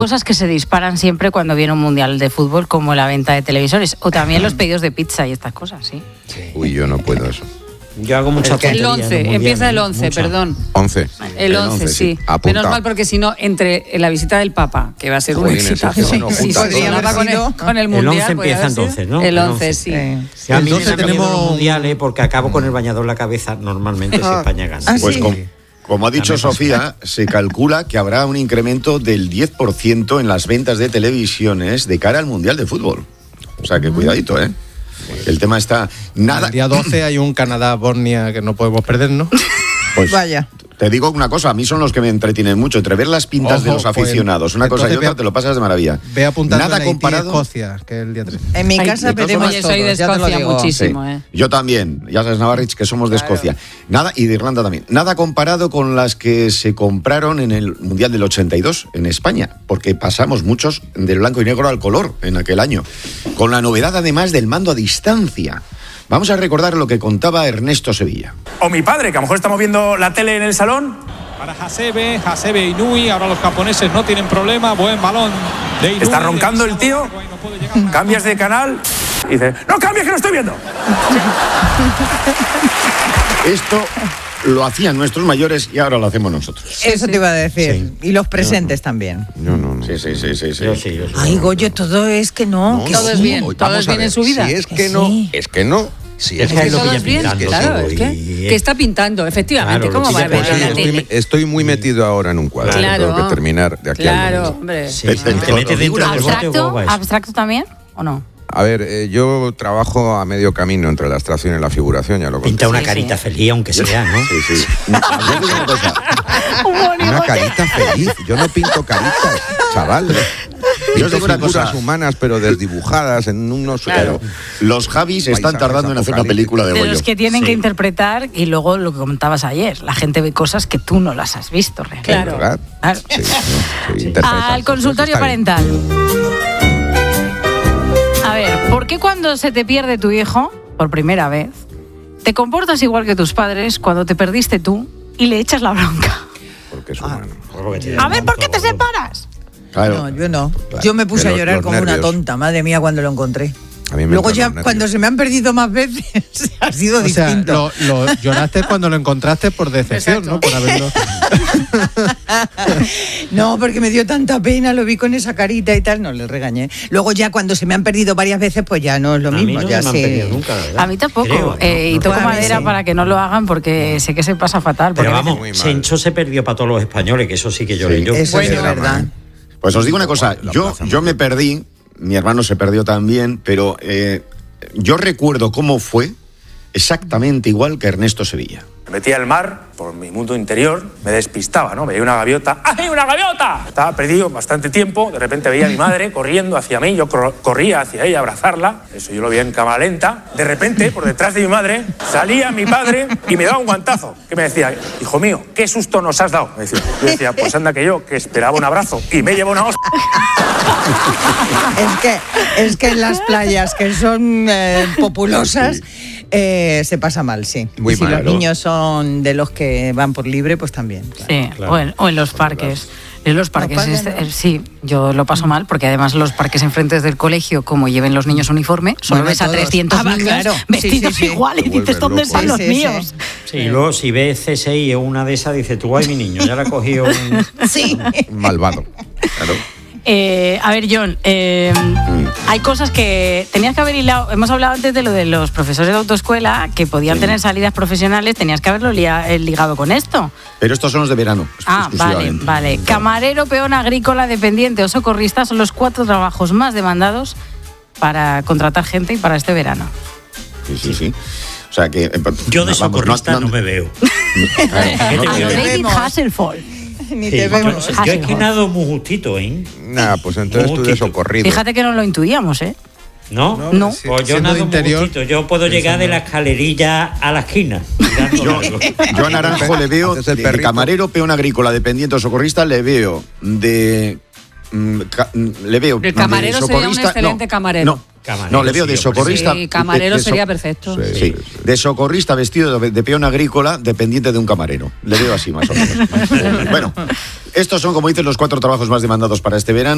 cosas que se disparan siempre cuando viene un mundial de fútbol, como la venta de televisores, o también los pedidos de pizza y estas cosas, ¿sí? Uy, yo no puedo eso. Yo hago muchas tonterías. El 11, empieza el 11, perdón. 11. El 11, sí. Apuntado. Menos mal, porque si no, entre la visita del Papa, que va a ser un éxito. Sí, Con el mundial. El 11 empieza entonces, ¿no? El 11, sí. Sí, a mí me da miedo los mundiales porque acabo con el bañador en la cabeza normalmente si España gana. Pues como ha dicho Sofía, se calcula que habrá un incremento del 10% en las ventas de televisiones de cara al Mundial de Fútbol. O sea que cuidadito, ¿eh? El tema está... El día 12 hay un Canadá-Bosnia que no podemos perder, ¿no? Pues vaya. Te digo una cosa, a mí son los que me entretienen mucho, entre ver las pintas de los aficionados, una cosa y otra, te lo pasas de maravilla. Ve apuntando nada en Haití, comparado. Escocia, que es el día 13. En mi casa veremos Oye, soy de Escocia muchísimo, Sí. Yo también, ya sabes, Navarrich, que somos de Escocia. Nada, y de Irlanda también. Nada comparado con las que se compraron en el Mundial del 82 en España, porque pasamos muchos del blanco y negro al color en aquel año. Con la novedad, además, del mando a distancia. Vamos a recordar lo que contaba Ernesto Sevilla. O mi padre, que a lo mejor estamos viendo la tele en el salón. Para Hasebe Inui, ahora los japoneses no tienen problema, buen balón de Inui. Está roncando el tío, cambias de canal y dices, ¡no cambies que lo estoy viendo! Esto lo hacían nuestros mayores y ahora lo hacemos nosotros. Eso te iba a decir. Sí. Y los presentes también. No. Sí. Ay, Goyo, todo es que no. Que todo es bien, todo es bien en su vida. Si es que no, es que no. Si es que todo es bien, claro, es que está pintando, efectivamente. Claro, ¿Cómo va a ver la tele? Estoy muy metido ahora en un cuadro. Claro. Tengo que terminar de aquí Claro, al hombre. Te metes dentro del bote. ¿Abstracto también o no? A ver, yo trabajo a medio camino entre la abstracción y la figuración, ya lo conté. Pinta una carita feliz, aunque sea, ¿no? Sí. Una carita feliz. Yo no pinto caritas, chaval. Yo tengo figuras humanas, pero desdibujadas en unos... Claro. Los Javis están tardando en hacer una película de Goyo. De los que tienen que interpretar, y luego lo que comentabas ayer, la gente ve cosas que tú no las has visto realmente. Claro. ¿Verdad? Sí, Al consultorio parental. A ver, ¿por qué cuando se te pierde tu hijo, por primera vez, te comportas igual que tus padres cuando te perdiste tú y le echas la bronca? Porque es humano. A ver, ¿por qué te separas? Claro. No, yo no. Claro. Yo me puse a llorar como nervios. una tonta, madre mía, cuando lo encontré. A mí me Luego ya, entran los cuando nervios. se me han perdido más veces, ha sido distinto. Lo lloraste cuando lo encontraste por decepción, ¿no? Por haberlo... No, porque me dio tanta pena, lo vi con esa carita y tal, no le regañé. Luego ya cuando se me han perdido varias veces, pues ya no es lo mismo. A mí no ya me han perdido nunca, la verdad. A mí tampoco. Creo, ¿no? Y toco A mí madera sí. para que no lo hagan porque sé que se pasa fatal. Pero porque vamos, muy mal. Sencho se perdió para todos los españoles, que eso sí que lloré yo. Eso es Bueno, verdad. Pues os digo una cosa, La yo plaza me perdí, mi hermano se perdió también, pero yo recuerdo cómo fue exactamente igual que Ernesto Sevilla. Me metía al mar, por mi mundo interior, me despistaba, ¿no? Veía una gaviota. ¡Ay, una gaviota! Estaba perdido bastante tiempo, de repente veía a mi madre corriendo hacia mí, yo corría hacia ella a abrazarla, eso yo lo veía en cámara lenta. De repente, por detrás de mi madre, salía mi padre y me daba un guantazo, que me decía, hijo mío, ¿qué susto nos has dado? Me decía. Yo decía, pues anda que yo, que esperaba un abrazo y me llevo una hostia. Es que en las playas que son populosas se pasa mal, sí. Muy y si mal, los ¿no? niños son de los que van por libre, pues también. Claro. Sí, Claro. o en los parques. En los parques, sí, yo lo paso mal, porque además los parques enfrente del colegio, como lleven los niños uniforme, solo Bueno, ves a todos. 300 va, niños claro. vestidos Sí. igual y Te dices, vuelves ¿dónde loco. están los Sí. míos? Sí, y luego si ves CSI o una de esas, dices, tú, ay, mi niño, ya la ha cogido un... Sí. Malvado. Claro. A ver, John, hay cosas que tenías que haber hilado. Hemos hablado antes de lo de los profesores de autoescuela que podían tener salidas profesionales. Tenías que haberlo ligado con esto. Pero estos son los de verano. Exclusivamente. Vale. Camarero, peón agrícola, dependiente o socorrista son los 4 trabajos más demandados para contratar gente y para este verano. Sí. O sea que... Yo de socorrista no me veo. A lo David Hasselhoff. Ni Sí, te vemos. yo es que nado muy justito, ¿eh? Nah, pues entonces tú de socorrido. Fíjate que no lo intuíamos, ¿eh? ¿No? No. Pues yo Siendo nado de muy interior, justito. Yo puedo llegar de la escalerilla a la esquina. Yo a Naranjo le veo Haces el de perrito. camarero, peón agrícola, dependiente o socorrista, le veo de... le veo El camarero de sería un socorrista, excelente camarero. No, le veo de socorrista. Sí, camarero de sería perfecto. Sí, de socorrista vestido de peón agrícola, dependiente de un camarero. Le veo así más o menos. Bueno, estos son, como dicen, los 4 trabajos más demandados para este verano.